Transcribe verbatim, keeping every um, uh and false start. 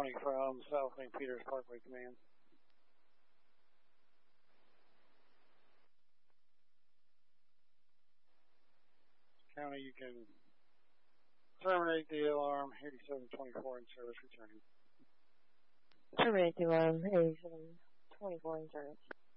County from South Saint Peters Parkway Command. County, you can terminate the alarm. eighty-seven twenty-four in service returning. Terminate the alarm. eighty-seven twenty-four in service.